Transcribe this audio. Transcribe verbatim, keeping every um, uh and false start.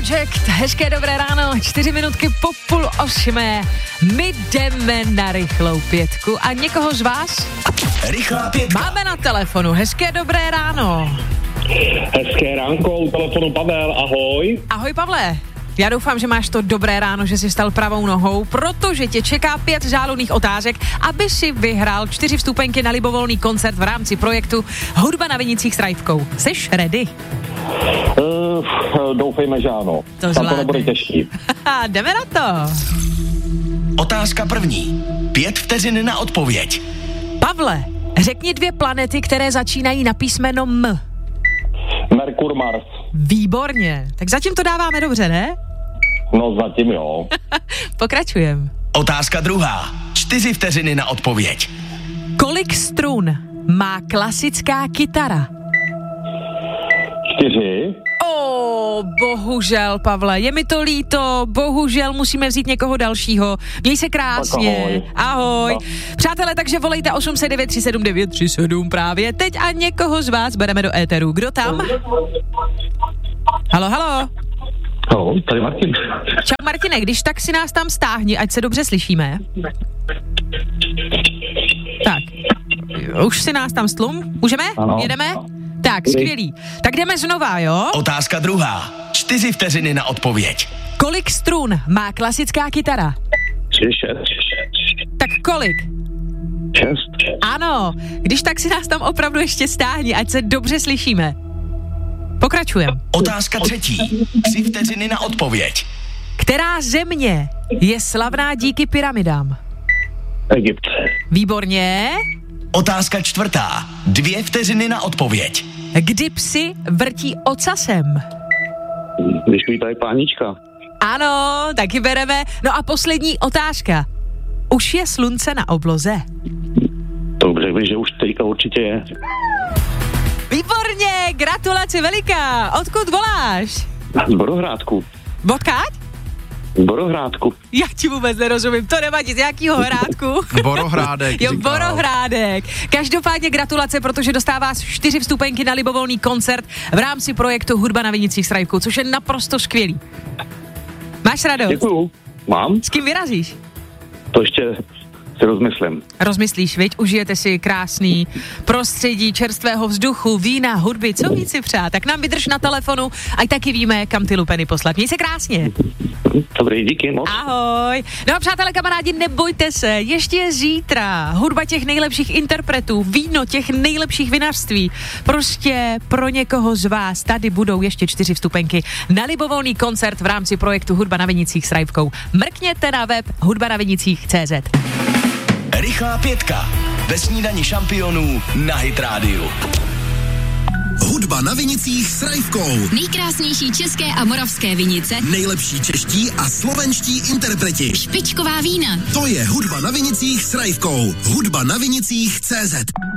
Project, hezké dobré ráno, čtyři minutky po půl osmé. My jdeme na rychlou pětku a někoho z vás Rychlá pětka. máme na telefonu. Hezké dobré ráno. Hezké ránko, u telefonu Pavel, ahoj. Ahoj Pavle. Já doufám, že máš to dobré ráno, že jsi stal pravou nohou, protože tě čeká pět záludných otázek, aby si vyhrál čtyři vstupenky na libovolný koncert v rámci projektu Hudba na Vinicích s Rajvkou. Jseš ready? Uh, doufejme, že ano. To Tam to nebude těžký. Jdeme na to. Otázka první. Pět vteřin na odpověď. Pavle, řekni dvě planety, které začínají na písmeno M. Merkur, Mars. Výborně. Tak zatím to dáváme dobře, ne? No zatím jo. Pokračujem. Otázka druhá. Čtyři vteřiny na odpověď. Kolik strun má klasická kytara? Čtyři. O, bohužel, Pavle, je mi to líto, bohužel musíme vzít někoho dalšího. Měj se krásně. ahoj. Ahoj. No. Přátelé, takže volejte osm set devět tři sedm devět tři sedm právě teď a někoho z vás bereme do éteru. Kdo tam? Halo, halo. Halo, tady Martin. Čau Martine, když tak si nás tam stáhni, ať se dobře slyšíme. Tak, už si nás tam stlum? Můžeme? Ano. Jedeme? Tak, skvělý. Tak jdeme znova, jo? Otázka druhá. Čtyři vteřiny na odpověď. Kolik strun má klasická kytara? Tři, šest. Tak kolik? Šest. Ano, když tak si nás tam opravdu ještě stáhni, ať se dobře slyšíme. Pokračujeme. Otázka třetí. Tři vteřiny na odpověď. Která země je slavná díky pyramidám? Egypt. Výborně. Otázka čtvrtá. Dvě vteřiny na odpověď. Kdy psi vrtí ocasem? Když lítají pánička. Ano, taky bereme. No a poslední otázka. Už je slunce na obloze? To řekl, že už teďka určitě je. Výborně, gratulace veliká. Odkud voláš? Z Borohrádku. Odkáď? Z Borohrádku. Já ti vůbec nerozumím, to nevadí, z jakýho hrádku? Borohrádek. Jo, říkal. Borohrádek. Každopádně gratulace, protože dostáváš čtyři vstupenky na libovolný koncert v rámci projektu Hudba na Vinicích s Rajvkou, což je naprosto skvělý. Máš radost? Děkuju. Mám? S kým vyrazíš? To ještě si rozmyslím. Rozmyslíš, viď? Užijete si krásný prostředí čerstvého vzduchu, vína, hudby, co víc si přát. Tak nám vydrž na telefonu, ať taky víme, kam ty lupeny poslat. Měj se krásně. Dobrý, díky moc. Ahoj. No a přátelé, kamarádi, nebojte se, ještě je zítra. Hudba těch nejlepších interpretů, víno těch nejlepších vinařství. Prostě pro někoho z vás tady budou ještě čtyři vstupenky na libovolný koncert v rámci projektu Hudba na Vinicích s Rajvkou. Mrkněte na web hudba na vinicích tečka cé zet. Rychlá pětka. Ve snídani šampionů na Hit Radio. Hudba na Vinicích s Rajvkou. Nejkrásnější české a moravské vinice, Nejlepší čeští a slovenští interpreti. špičková vína. To je Hudba na Vinicích s Rajvkou. Hudba na Vinicích tečka cé zet.